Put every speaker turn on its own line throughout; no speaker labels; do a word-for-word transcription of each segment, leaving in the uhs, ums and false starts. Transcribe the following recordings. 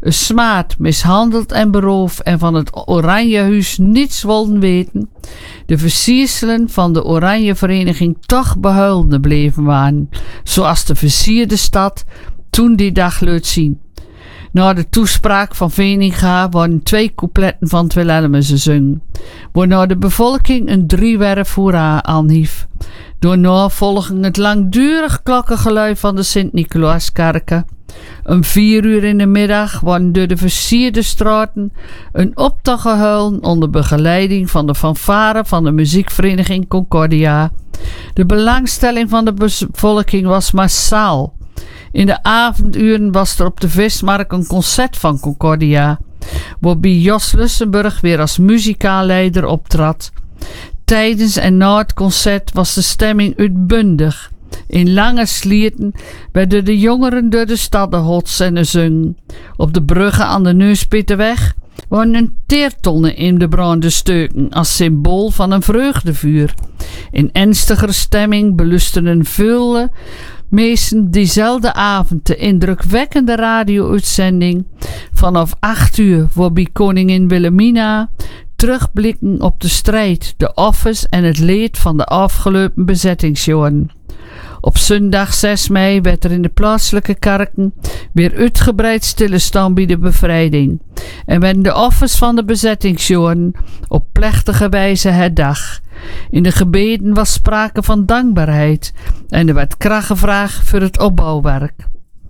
een smaad, mishandeld en beroofd en van het Oranjehuis niets wilden weten, de versierselen van de Oranjevereniging toch behuilende bleven waren, zoals de versierde stad toen die dag liet zien. Na de toespraak van Veninga worden twee coupletten van het Wilhelmus gezongen, waarna de bevolking een driewerf hoera aanhief. Daarna volgen het langdurig klokkengelui van de Sint-Nicolaaskerken. Om vier uur in de middag worden door de versierde straten een optocht gehouden onder begeleiding van de fanfare van de muziekvereniging Concordia. De belangstelling van de bevolking was massaal. In de avonduren was er op de Vismarkt een concert van Concordia, waarbij Jos Lussenburg weer als muzikaalleider optrad. Tijdens en na het concert was de stemming uitbundig. In lange slierten werden de jongeren door de stad hots en zungen. Op de bruggen aan de Neuspitterweg worden een teertonnen in de branden steuken als symbool van een vreugdevuur. In ernstiger stemming belusten vele mensen diezelfde avond de indrukwekkende radio-uitzending vanaf acht uur, waarbij koningin Wilhelmina terugblikken op de strijd, de offers en het leed van de afgelopen bezettingsjaren. Op zondag zes mei werd er in de plaatselijke kerken weer uitgebreid stilstaan bij de bevrijding en werden de offers van de bezettingsjaren op plechtige wijze herdacht. In de gebeden was sprake van dankbaarheid en er werd kracht gevraagd voor het opbouwwerk.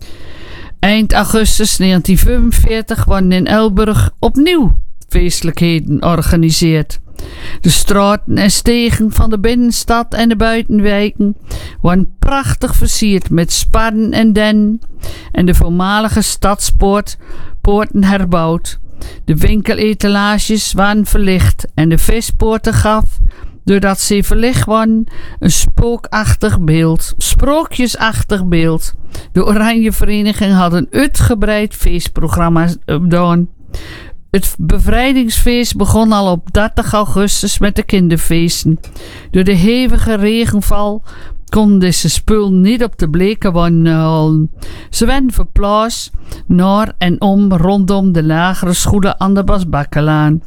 Eind augustus negentien vijfenveertig worden in Elburg opnieuw feestelijkheden georganiseerd. De straten en stegen van de binnenstad en de buitenwijken worden prachtig versierd met sparren en dennen en de voormalige stadspoort poorten herbouwd. De winkeletalages waren verlicht en de vispoorten gaf, doordat ze verlicht waren, een spookachtig beeld, sprookjesachtig beeld. De Oranjevereniging had een uitgebreid feestprogramma gedaan. Het bevrijdingsfeest begon al op dertig augustus met de kinderfeesten. Door de hevige regenval konden deze spullen niet op de bleke wanden halen. Ze werden verplaatst naar en om rondom de lagere schoenen aan de Basbakkelaan.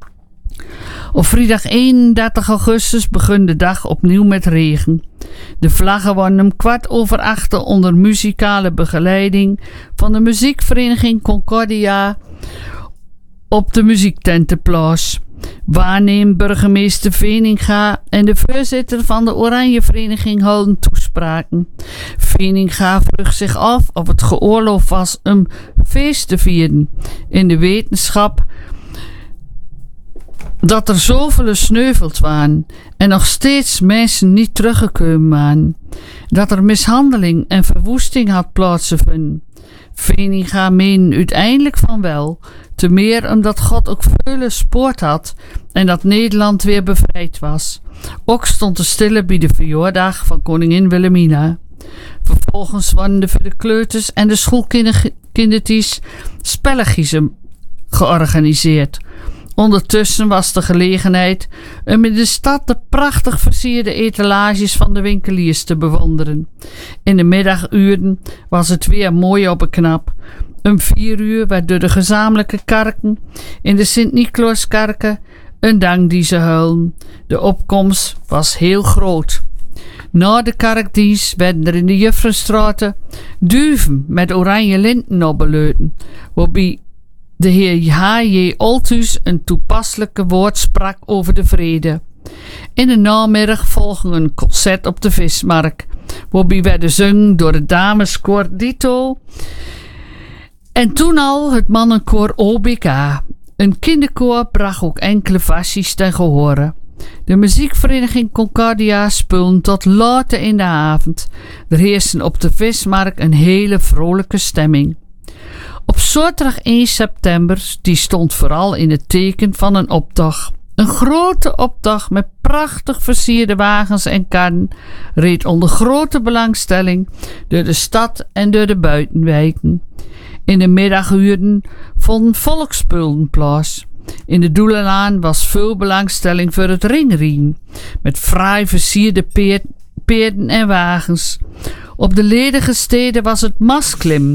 Op vrijdag eenendertig augustus begon de dag opnieuw met regen. De vlaggen worden om kwart over acht onder muzikale begeleiding van de muziekvereniging Concordia op de muziektentenplaats. Waarneem burgemeester Veninga en de voorzitter van de Oranjevereniging houden toespraken. Veninga vroeg zich af of het geoorloofd was om feest te vieren, in de wetenschap dat er zoveel sneuveld waren en nog steeds mensen niet teruggekomen waren. Dat er mishandeling en verwoesting had plaatsgevonden. Veninga meende uiteindelijk van wel, te meer omdat God ook vele spoord had en dat Nederland weer bevrijd was. Ook stond te stille bij de verjaardag van koningin Wilhelmina. Vervolgens worden er voor de kleuters en de schoolkindertjes spelletjes georganiseerd. Ondertussen was de gelegenheid om in de stad de prachtig versierde etalages van de winkeliers te bewonderen. In de middaguren was het weer mooi opgeknapt. Om vier uur werd door de gezamenlijke kerken in de Sint-Nicolaaskerken een dankdienst gehouden. De opkomst was heel groot. Na de kerkdienst werden er in de Juffrouwstraten duiven met oranje linten opbeleuten, waarbij de heer H J Olthuis een toepasselijke woord sprak over de vrede. In de namiddag volgde een concert op de Vismarkt, waarbij werden zungen door het dameskoor Dito en toen al het mannenkoor O B K. Een kinderkoor bracht ook enkele versies ten gehore. De muziekvereniging Concordia speelde tot laat in de avond. Er heerste op de Vismarkt een hele vrolijke stemming. Op zaterdag één september, die stond vooral in het teken van een optocht. Een grote optocht met prachtig versierde wagens en karren reed onder grote belangstelling door de stad en door de buitenwijken. In de middaguren vonden volksspullen plaats. In de Doelenlaan was veel belangstelling voor het ringrien, met fraai versierde peerden en wagens. Op de ledige steden was het masklim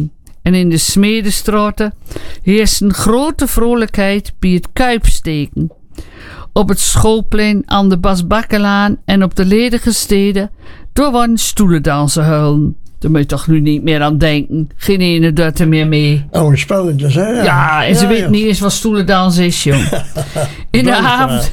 En in de Smedestraten heerst een grote vrolijkheid bij het kuipsteken. Op het schoolplein aan de Basbakkelaan en op de ledige steden, daar worden stoelendansen huilen. Daar moet je toch nu niet meer aan denken. Geen ene doet er meer mee.
Oh, spelletjes, hè? Ja,
ja en ze
ja,
weet
ja.
niet eens wat stoelendans is, jong. In de avond...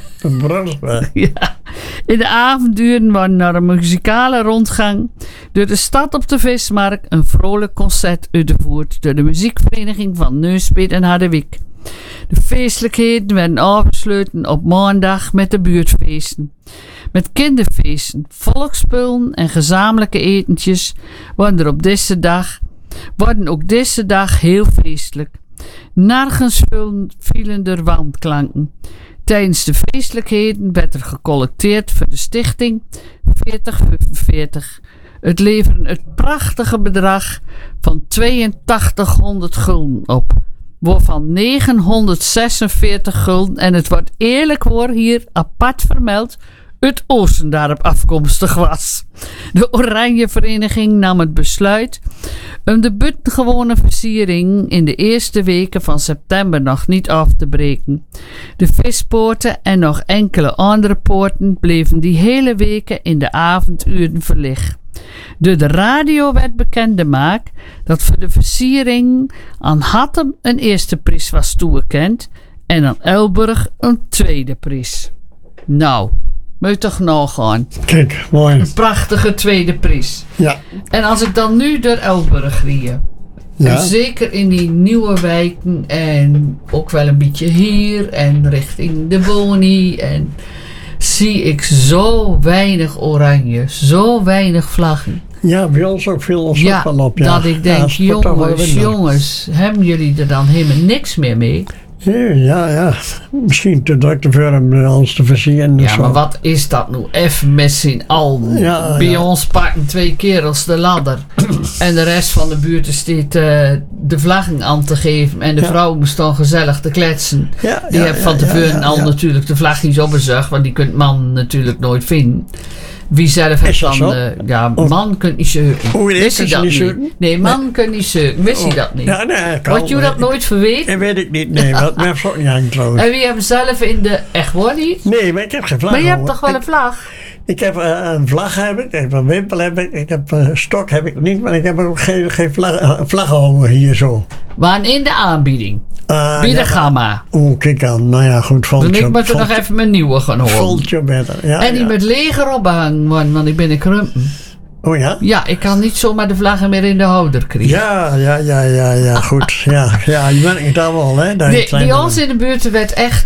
ja. In de avonduren worden naar een muzikale rondgang door de stad op de Vismarkt een vrolijk concert uitgevoerd door de muziekvereniging van Neuspit en Harderwijk. De feestelijkheden werden afgesloten op maandag met de buurtfeesten. Met kinderfeesten, volksspullen en gezamenlijke etentjes worden er op deze dag, worden ook deze dag heel feestelijk. Nergens vielen er wandklanken. Tijdens de feestelijkheden werd er gecollecteerd voor de stichting veertig vijfenveertig. Het leverde het prachtige bedrag van tweeëntachtighonderd gulden op, waarvan negenhonderdzesenveertig gulden, en het wordt eerlijk hoor hier apart vermeld, uit Oostendorp afkomstig was. De Oranje Vereniging nam het besluit om de buitengewone versiering in de eerste weken van september nog niet af te breken. De vispoorten en nog enkele andere poorten bleven die hele weken in de avonduren verlicht. Door de radio werd bekendgemaakt dat voor de versiering aan Hattem een eerste prijs was toegekend en aan Elburg een tweede prijs. Nou, moet je toch nagaan.
Kijk, mooi.
Een prachtige tweede prijs.
Ja.
En als ik dan nu door Elburg rijd,
Ja.
en zeker in die nieuwe wijken en ook wel een beetje hier en richting de Boni, en zie ik zo weinig oranje, zo weinig vlaggen.
Ja, bij ons ook veel ons
Ja,
ook wel op. Ja,
dat ik denk,
ja, het wordt toch wel
jongens,
minder.
jongens, hebben jullie er dan helemaal niks meer mee?
Ja, ja. Misschien te druk te ver om ons te versieren.
Ja, maar wat is dat nou? Even met z'n allen.
Ja,
Bij
ja.
ons pakken twee kerels de ladder. En de rest van de buurt staat uh, de vlaggen aan te geven. En de
Ja.
vrouw moest dan gezellig te kletsen.
Ja,
Die
ja,
heeft van
ja,
tevoren
ja, ja,
al
ja.
natuurlijk de vlagjes opbezucht. Want die kunt man natuurlijk nooit vinden. Wie zelf heeft
Is dat
dan...
zo?
Uh, ja,
Oh.
man kunt niet zeuken.
Hoe weet
Wist
ik
hij
dat
dat
niet
niet?
zeuken?
Nee, man kunt niet zeuken. Wist hij dat niet?
Ja, nee, kan.
Had je dat nooit verweten?
Dat weet ik niet, nee. Wat mij heeft ook niet aan trouwens.
En wie hebben zelf in de... Echt waar niet?
Nee, maar ik heb geen vlag.
Maar je hebt
hoor.
toch wel
Ik-
een vlag?
Ik heb uh, een vlag heb ik, ik heb een wimpel heb ik, ik heb een stok heb ik niet, maar ik heb ook geen, geen vlag, uh, vlaggen hangen hier zo.
Waren in de aanbieding.
Uh,
Bij de
ja,
gamma.
Oeh, kijk aan. Nou ja, goed.
Dan
Voltje,
ik moet er nog even mijn nieuwe gaan horen.
Voltje beter. Ja,
En die
ja.
met leger ophangen, man, want ik ben een krumpen.
Oh ja?
Ja, ik kan niet zomaar de vlaggen meer in de houder krijgen.
Ja, ja, ja, ja, ja, goed. Ja, ja, je merkt het allemaal, hè? Dat je
Nee,
kleine-
bij ons in de buurt werd echt...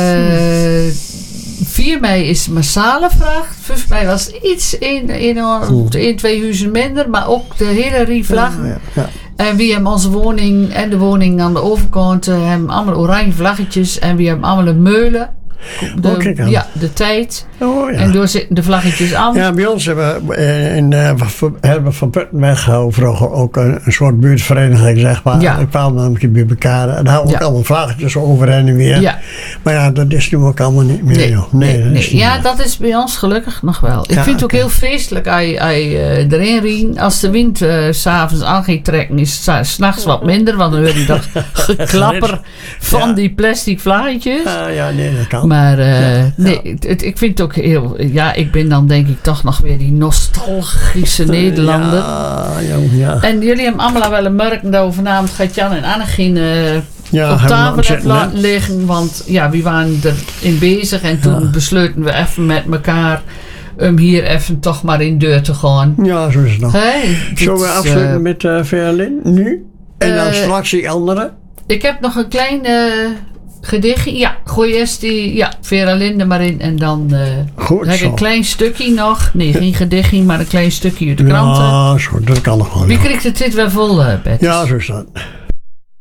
eh vier mei is massale vraag. vijf mei was iets in, in,
Oeh.
in twee huizen minder, maar ook de hele rie vlaggen.
Ja, ja.
En wie hebben onze woning en de woning aan de overkant eh, hebben allemaal oranje vlaggetjes. En wie hebben allemaal een meulen. De,
Oh, kijk aan.
ja, de tijd.
Oh ja.
En door zitten de vlaggetjes aan.
Ja, bij ons hebben we eh, in uh, Herbert van Puttenweg vroeger ook een, een soort buurtvereniging, zeg maar.
Ja.
Ik kwam namelijk bij elkaar en daar hadden we ook
Ja.
allemaal vlaggetjes over en weer.
Ja.
Maar ja, dat is nu ook allemaal niet meer,
Nee,
joh.
nee,
dat
nee.
is niet
Ja,
meer.
dat is bij ons gelukkig nog wel. Ik
Ja,
vind het ook
oké.
heel feestelijk als je, als je uh, erin rijdt. Als de wind uh, s'avonds aan ging trekken, is het 's nachts wat minder. Want dan hoor je dat geklapper van
Ja.
die plastic vlaggetjes.
Ah, ja, nee, dat kan.
Maar uh,
Ja.
nee, het, het- ik vind het ook heel... Ja, ik ben dan denk ik toch nog weer die nostalgische Nederlander.
Ja, jong, ja.
En jullie hebben allemaal wel een merken dat vanavond gaat Jan en Annegien uh,
Ja,
op
hebben we
tafel
nog
heeft
zitten, hè?
laten liggen. Want ja, we waren erin bezig. En toen
Ja.
besloten we even met elkaar om hier even toch maar in deur te gaan.
Ja, zo is het nog.
Hey, dit
Zullen we
is,
afsluiten
eh,
met uh, Verlin nu? En dan
eh,
straks die andere?
Ik heb nog een klein uh, gedichtje. Ja, gooi eerst die... Ja, Vera Linde maar in. En dan uh,
Goed
heb ik
zo.
een klein stukje nog. Nee, geen gedichtje, maar een klein stukje uit de kranten.
Ja, zo, dat kan nog wel.
Wie
Ja,
krijgt het dit weer vol, uh, Bert?
ja zo is dat.